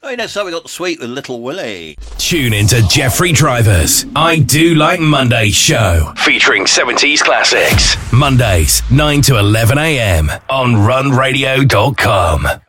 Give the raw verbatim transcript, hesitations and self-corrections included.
Hey, next up we got The Sweet with Little Willie. Tune into Jeffrey Driver's I Do Like Mondays show, featuring seventies classics. Mondays, nine to eleven a.m. on run radio dot com.